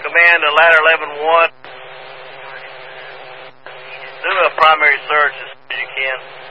command to ladder 11-1. Do a primary search as soon as you can.